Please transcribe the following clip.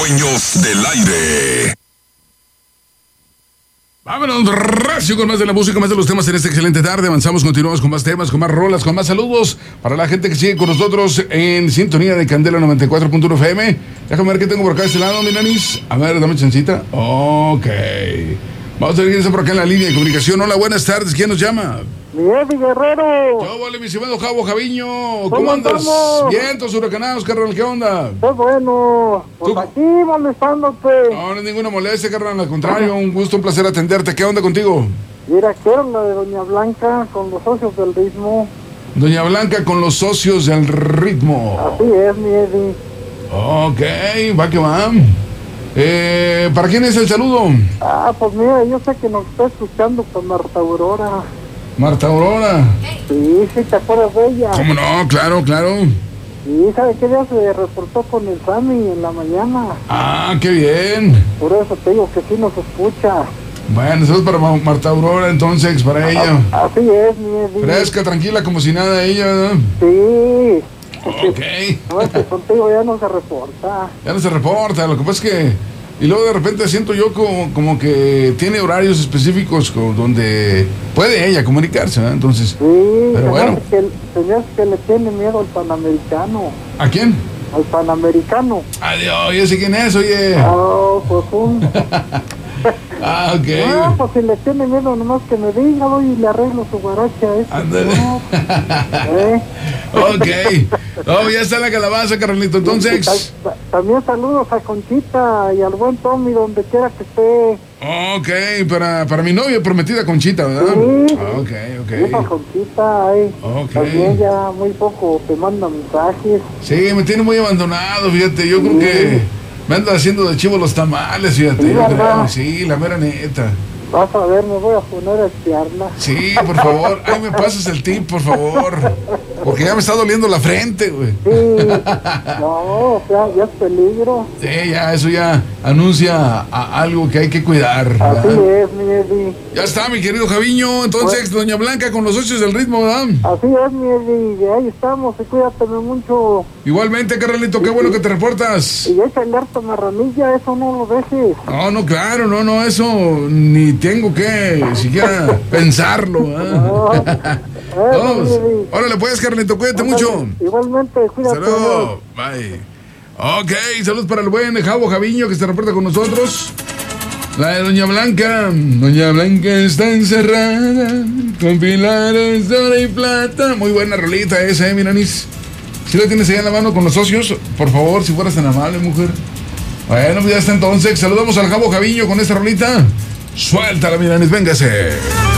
Dueños del aire. Vámonos, recio, con más de la música, más de los temas en esta excelente tarde. Avanzamos, continuamos con más temas, con más rolas, con más saludos para la gente que sigue con nosotros en sintonía de Candela 94.1 FM. Déjame ver qué tengo por acá de este lado, mi nanis. A ver, dame chancita. Ok. Vamos a ver quién está por acá en la línea de comunicación. Hola, buenas tardes. ¿Quién nos llama? Mi Eddie Guerrero. Yo, vale, mi estimado Javo Javiño. ¿Cómo ¿Cómo andas? andamos? Vientos huracanados, carnal. ¿Qué onda? Qué bueno. Pues ¿Tú? aquí molestándote. No, no es ninguna molestia, carnal. Al contrario, un gusto, un placer atenderte. ¿Qué onda contigo? Mira, quiero la de Doña Blanca con los socios del ritmo. Doña Blanca con los socios del ritmo. Así es, mi Eddie. Ok, va que va. ¿Para quién es el saludo? Ah, pues mira, yo sé que nos está escuchando con Marta Aurora. Marta Aurora. Sí, sí, ¿te acuerdas de ella? ¿Cómo no? Claro, claro. Sí, ¿sabe qué día se reportó con el Sammy en la mañana? Ah, qué bien. Por eso te digo que sí nos escucha. Bueno, eso es para Marta Aurora, entonces, para ella. Así es, mi Eddie. Fresca, tranquila, como si nada ella, ¿verdad? Sí. Ok. No, es que contigo ya no se reporta. Ya no se reporta, lo que pasa es que... Y luego de repente siento yo como que tiene horarios específicos donde puede ella comunicarse, ¿verdad? Entonces... Sí, pero bueno. se me hace que le tiene miedo al Panamericano. ¿A quién? Al Panamericano. Adiós, ya sé quién es, oye. Oh, pues un... Ah, ok. No, pues si le tiene miedo, nomás que me diga, voy y le arreglo su guaracha a ese. Ándale. No, Ok. Oh, ya está la calabaza, Carolito. Entonces. También saludos a Conchita y al buen Tommy, donde quiera que esté. Ok, para mi novia prometida Conchita, ¿verdad? Sí. Ok, Esa ok. Conchita, ahí. Ok. También ya muy poco te manda mensajes. Sí, me tiene muy abandonado, fíjate. Yo creo que me anda haciendo de chivo los tamales, fíjate. Sí, Yo creo. ¿verdad? Sí, la mera neta. Vas a ver, me voy a poner a espiarla. Sí, por favor. Ay, me pasas el tip, por favor. Porque ya me está doliendo la frente, güey. Sí, no, o sea, ya es peligro. Sí, ya, eso ya anuncia a algo que hay que cuidar, ¿verdad? Así es, mi Eddie. Ya está, mi querido Javiño. Entonces, Doña Blanca con los socios del ritmo, ¿verdad? Así es, mi Eddie. Ahí estamos, y cuídate mucho. Igualmente, Carnalito, qué bueno que te reportas. Y échale harta marranilla, eso no lo dejes. No, claro, no, eso ni tengo que siquiera pensarlo, ¿eh? Vamos. Órale, pues, Carnalito, cuídate mucho. Igualmente, cuídate. Saludos, bye. Ok, saludos para el buen Javo Javiño que se reporta con nosotros. La de Doña Blanca. Doña Blanca está encerrada con pilares de oro y plata. Muy buena rolita esa, mi nanis. Si la tienes ahí en la mano con los socios, por favor, si fueras tan amable, mujer. Bueno, pues ya está entonces. Saludamos al Javo Javiño con esta rolita. Suéltala, mi nanis, véngase.